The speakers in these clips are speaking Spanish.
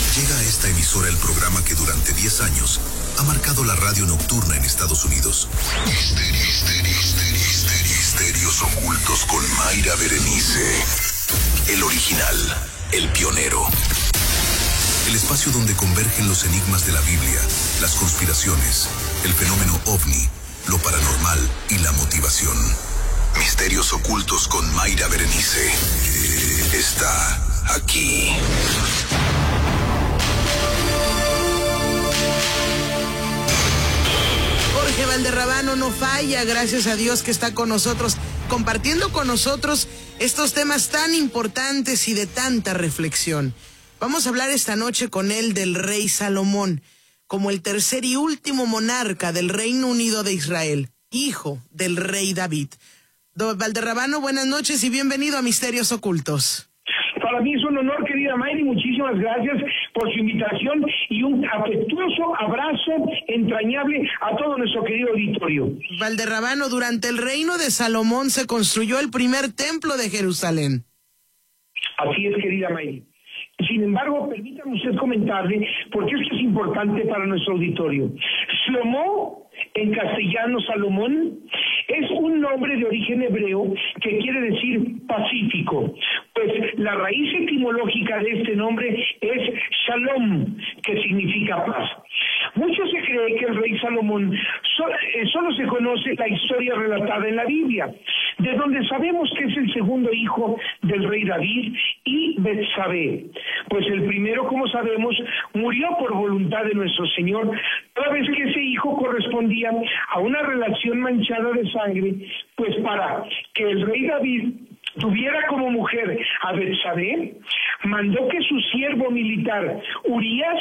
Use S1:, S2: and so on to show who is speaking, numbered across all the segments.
S1: Llega a esta emisora el programa que durante 10 años ha marcado la radio nocturna en Estados Unidos. Misterios ocultos con Mayra Berenice. El original, el pionero. El espacio donde convergen los enigmas de la Biblia, las conspiraciones, el fenómeno ovni, lo paranormal y la motivación. Misterios ocultos con Mayra Berenice. Está aquí.
S2: Jorge Valderrabano no falla, gracias a Dios que está con nosotros, compartiendo con nosotros estos temas tan importantes y de tanta reflexión. Vamos a hablar esta noche con él del rey Salomón, como el tercer y último monarca del Reino Unido de Israel, hijo del rey David. Don Valderrabano, buenas noches y bienvenido a Misterios Ocultos.
S3: Para mí es un honor, querida Mayra, y muchísimas gracias por su invitación y un afectuoso abrazo entrañable a todo nuestro querido auditorio.
S2: Valderrabano, durante el reino de Salomón se construyó el primer templo de Jerusalén.
S3: Así es, querida Mayra. Sin embargo, permítame usted comentarle, porque esto es importante para nuestro auditorio. Shlomo, en castellano Salomón, es un nombre de origen hebreo que quiere decir pacífico, pues la raíz etimológica de este nombre es Shalom, que significa paz. Mucho se cree que el rey Salomón solo se conoce la historia relatada en la Biblia, de donde sabemos que es el segundo hijo del rey David y Betsabé, pues el primero, como sabemos, murió por voluntad de nuestro Señor, toda vez que ese hijo correspondía a una relación manchada de sangre, pues para que el rey David tuviera como mujer a Betsabé, mandó que su siervo militar Urías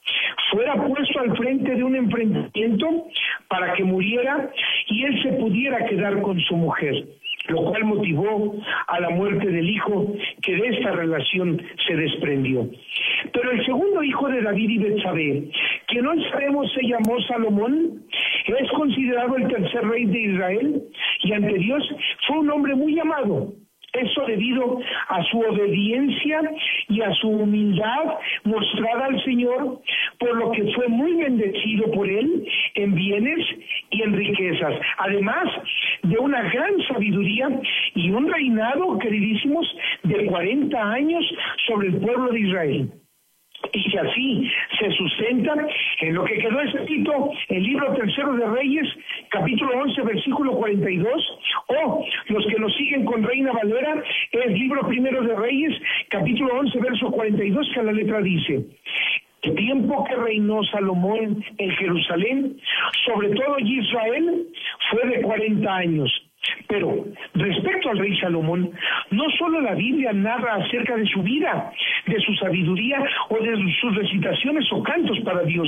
S3: fuera puesto al frente de un enfrentamiento para que muriera y él se pudiera quedar con su mujer, lo cual motivó a la muerte del hijo que de esta relación se desprendió. Pero el segundo hijo de David y Betsabé, que no sabemos se llamó Salomón, es considerado el tercer rey de Israel y ante Dios fue un hombre muy amado. Eso debido a su obediencia y a su humildad mostrada al Señor, por lo que fue muy bendecido por él en bienes y en riquezas, además de una gran sabiduría y un reinado, queridísimos, de 40 años sobre el pueblo de Israel. Y que así se sustenta en lo que quedó escrito en el libro tercero de Reyes, capítulo 11, versículo 42, o los que nos siguen con Reina Valera, es libro primero de Reyes, capítulo 11, verso 42, que a la letra dice: el tiempo que reinó Salomón en Jerusalén, sobre todo en Israel, fue de 40 años. Pero respecto al rey Salomón, no solo la Biblia narra acerca de su vida, de su sabiduría o de sus recitaciones o cantos para Dios,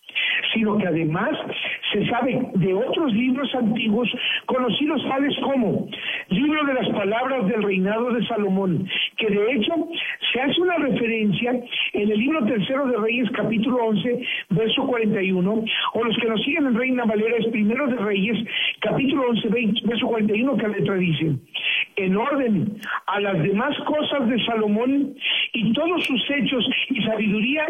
S3: sino que además se sabe de otros libros antiguos conocidos tales como Libro de las Palabras del Reinado de Salomón, que de hecho se hace una referencia en el libro tercero de Reyes, capítulo 11, verso 41, o los que nos siguen en Reina Valera es primero de Reyes, capítulo 11, verso 41, que la letra dice: en orden a las demás cosas de Salomón y todos sus hechos y sabiduría,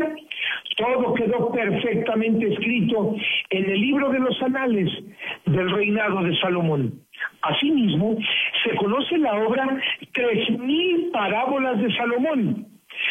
S3: todo quedó perfectamente escrito en el libro de los anales del reinado de Salomón. Asimismo, se conoce la obra 3,000 parábolas de Salomón,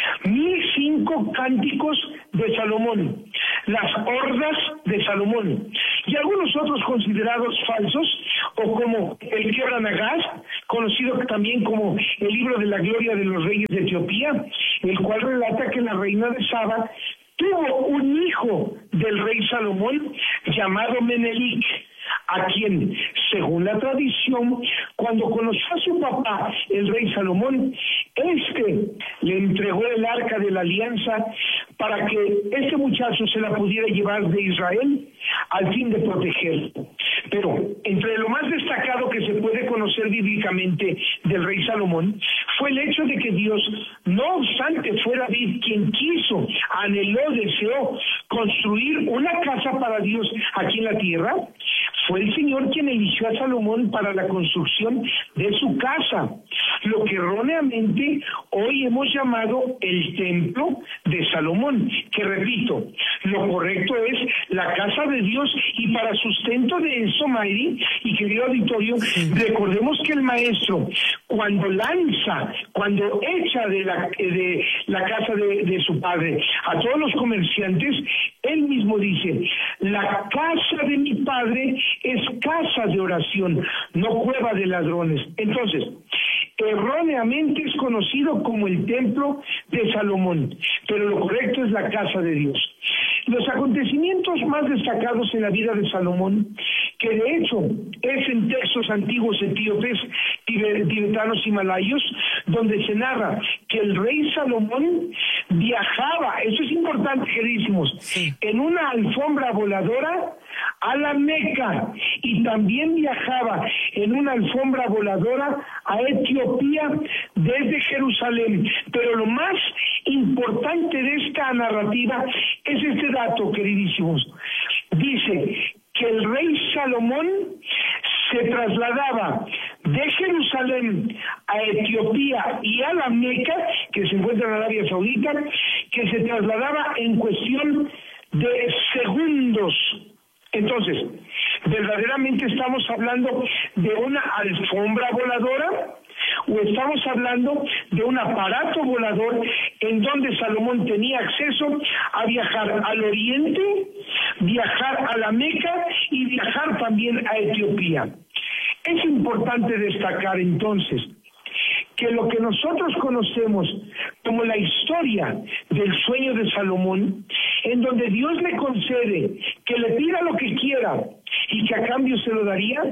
S3: 1,005 cánticos de Salomón, las hordas de Salomón y algunos otros considerados falsos, o como el Quebranagás, conocido también como el libro de la gloria de los reyes de Etiopía, el cual relata que la reina de Saba tuvo un hijo del rey Salomón llamado Menelik, a quien, según la tradición, cuando conoció a su papá, el rey Salomón, le entregó el arca de la alianza para que ese muchacho se la pudiera llevar de Israel al fin de protegerlo. Pero entre lo más destacado que se puede conocer bíblicamente del rey Salomón fue el hecho de que Dios, no obstante fue David quien quiso, anheló, deseó construir una casa para Dios aquí en la tierra, Fue el Señor quien eligió a Salomón para la construcción de su casa, lo que erróneamente hoy hemos llamado el templo de Salomón, que repito, lo correcto es la casa de Dios. Y para sustento de eso, Mayri y querido auditorio, recordemos que el maestro, cuando echa de la casa de su padre a todos los comerciantes, él mismo dice: la casa de mi padre es casa de oración, no cueva de ladrones. Entonces, erróneamente es conocido como el templo de Salomón, pero lo correcto es la casa de Dios. Los acontecimientos más destacados en la vida de Salomón, que de hecho es en textos antiguos etíopes, tibetanos y malayos, donde se narra que el rey Salomón viajaba, eso es importante, queridísimos, en una alfombra voladora a la Meca, y también viajaba en una alfombra voladora a Etiopía desde Jerusalén. Pero lo más importante de esta narrativa es este dato, queridísimos. Dice que el rey Salomón se trasladaba de Jerusalén a Etiopía y a la Meca, que se encuentra en Arabia Saudita, que se trasladaba en cuestión de segundos. Entonces, ¿verdaderamente estamos hablando de una alfombra voladora o estamos hablando de un aparato volador en donde Salomón tenía acceso a viajar al oriente, viajar a la Meca y viajar también a Etiopía? Es importante destacar entonces que lo que nosotros conocemos como la historia del sueño de Salomón, en donde Dios le concede que le pida lo que quiera y que a cambio se lo daría,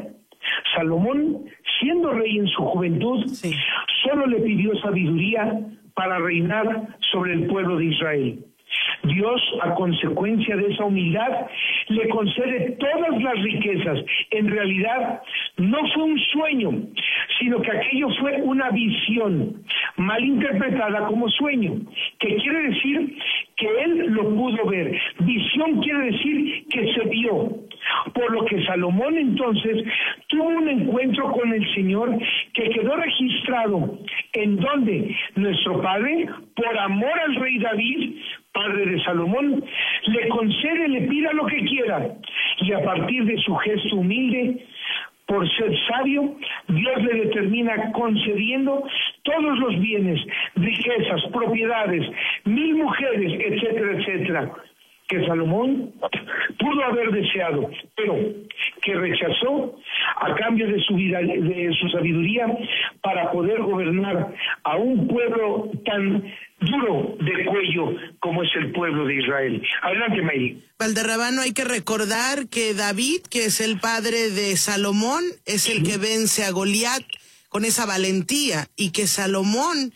S3: Salomón, siendo rey en su juventud, solo le pidió sabiduría para reinar sobre el pueblo de Israel. Dios, a consecuencia de esa humildad, le concede todas las riquezas. En realidad, no fue un sueño, sino que aquello fue una visión mal interpretada como sueño, que quiere decir que él lo pudo ver. Visión quiere decir que se vio. Por lo que Salomón entonces tuvo un encuentro con el Señor que quedó registrado, en donde nuestro Padre, por amor al rey David, padre de Salomón, le concede, le pida lo que quiera, y a partir de su gesto humilde, por ser sabio, Dios le determina concediendo todos los bienes, riquezas, propiedades, 1000 mujeres, etcétera, etcétera, que Salomón pudo haber deseado, pero que rechazó a cambio de su vida, de su sabiduría, para poder gobernar a un pueblo tan duro de cuello como es el pueblo de Israel. Adelante, Mayri.
S2: Valderrabano, hay que recordar que David, que es el padre de Salomón, es el que vence a Goliat con esa valentía, y que Salomón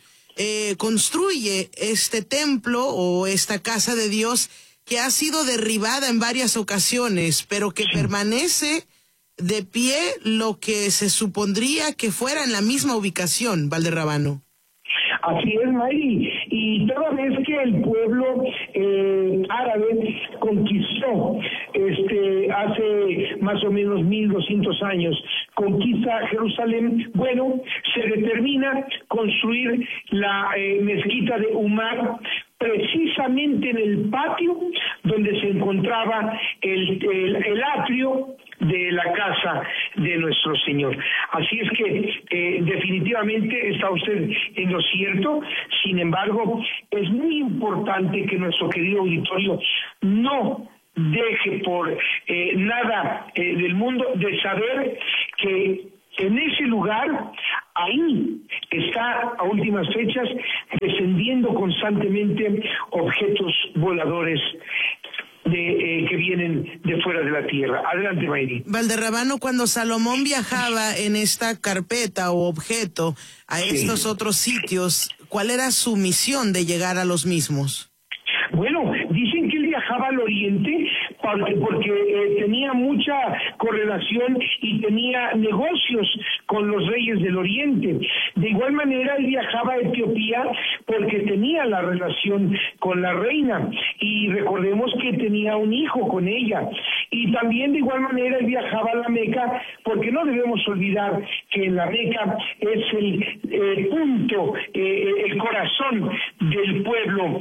S2: construye este templo o esta casa de Dios que ha sido derribada en varias ocasiones, pero que permanece de pie, lo que se supondría que fuera en la misma ubicación, Valderrabano.
S3: Así es, Mayri, y toda vez que el pueblo árabe conquistó, hace más o menos 1200 años, conquista Jerusalén, bueno, se determina construir la mezquita de Umar, precisamente en el patio donde se encontraba el atrio de la casa de nuestro Señor. Así es que definitivamente está usted en lo cierto. Sin embargo, es muy importante que nuestro querido auditorio no deje por nada del mundo de saber que en ese lugar, ahí está a últimas fechas descendiendo constantemente objetos voladores que vienen de fuera de la tierra. Adelante, Mayri.
S2: Valderrabano, cuando Salomón viajaba en esta carpeta o objeto a estos otros sitios, ¿cuál era su misión de llegar a los mismos?
S3: Bueno, dicen que él viajaba al oriente porque tenía mucha correlación y tenía negocios con los reyes del oriente. De igual manera, él viajaba a Etiopía porque tenía la relación con la reina, y recordemos que tenía un hijo con ella, Y también de igual manera él viajaba a la Meca, porque no debemos olvidar que en la Meca es el punto, el corazón del pueblo,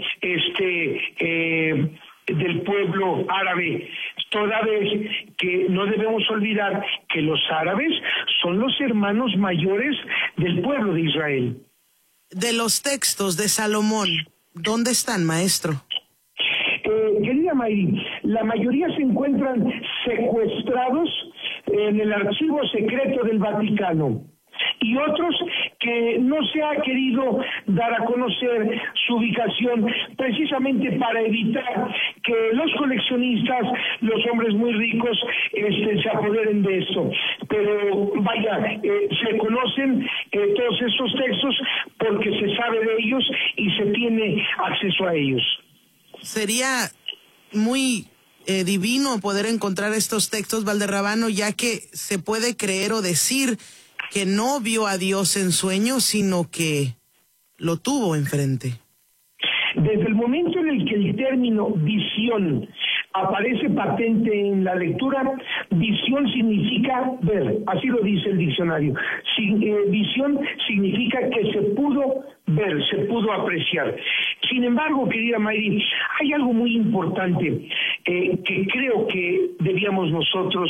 S3: del pueblo árabe, toda vez que no debemos olvidar que los árabes son los hermanos mayores del pueblo de Israel.
S2: De los textos de Salomón, ¿dónde están, maestro?
S3: Querida Mayri, la mayoría se encuentran secuestrados en el archivo secreto del Vaticano, y otros que no se ha querido dar a conocer su ubicación precisamente para evitar que los coleccionistas, los hombres muy ricos, se apoderen de esto. Pero vaya, se conocen todos estos textos porque se sabe de ellos y se tiene acceso a ellos.
S2: Sería muy divino poder encontrar estos textos, Valderrábano, ya que se puede creer o decir que no vio a Dios en sueños, sino que lo tuvo enfrente.
S3: Desde el momento en el que el término visión aparece patente en la lectura, visión significa ver, así lo dice el diccionario. Visión significa que se pudo ver, se pudo apreciar. Sin embargo, querida Mayri, hay algo muy importante que creo que debíamos nosotros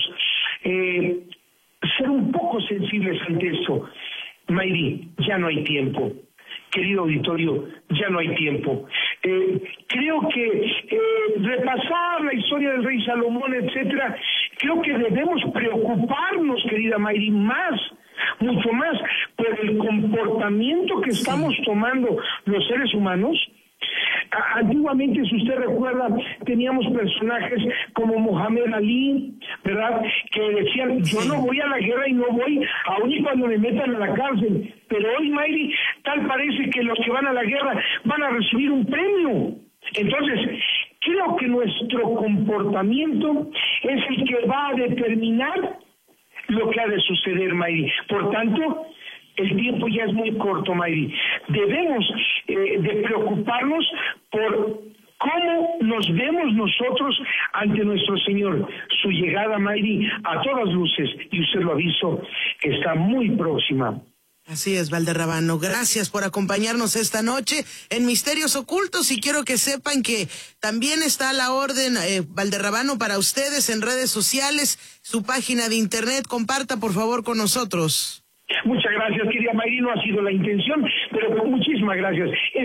S3: ser un poco sensibles ante esto. Mayri, ya no hay tiempo. Querido auditorio, ya no hay tiempo. Creo que repasar la historia del rey Salomón, etcétera, creo que debemos preocuparnos, querida Mayri, mucho más, por el comportamiento que estamos tomando los seres humanos. Antiguamente, si usted recuerda, teníamos personajes como Mohamed Ali, ¿verdad?, que decían, yo no voy a la guerra y no voy aún y cuando me metan a la cárcel. Pero hoy, Mayri, tal parece que los que van a la guerra van a recibir un premio. Entonces, creo que nuestro comportamiento es el que va a determinar lo que ha de suceder, Mayri. Por tanto, el tiempo ya es muy corto, Mayri. Debemos de preocuparnos por cómo nos vemos nosotros ante nuestro Señor. Su llegada, Mayri, a todas luces, y usted lo avisó, está muy próxima.
S2: Así es, Valderrábano. Gracias por acompañarnos esta noche en Misterios Ocultos, y quiero que sepan que también está a la orden, Valderrábano, para ustedes en redes sociales, su página de internet. Comparta, por favor, con nosotros.
S3: Muchas gracias, querida Mayri, no ha sido la intención, pero muchísimas gracias. Es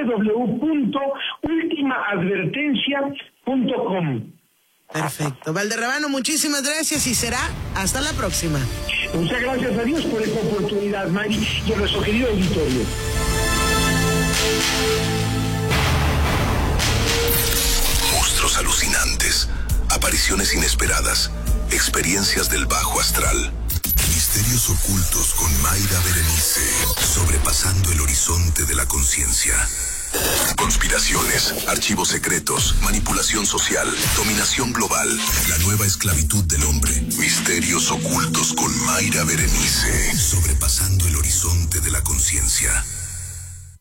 S3: www.ultimaadvertencia.com.
S2: Perfecto. Valderrábano, muchísimas gracias y será hasta la próxima.
S3: Muchas gracias a Dios por esta oportunidad, Mayri, y a nuestro querido auditorio.
S1: Monstruos alucinantes, apariciones inesperadas, experiencias del bajo astral. Misterios ocultos con Mayra Berenice, sobrepasando el horizonte de la conciencia. Conspiraciones, archivos secretos, manipulación social, dominación global, la nueva esclavitud del hombre. Misterios ocultos con Mayra Berenice, sobrepasando el horizonte de la conciencia.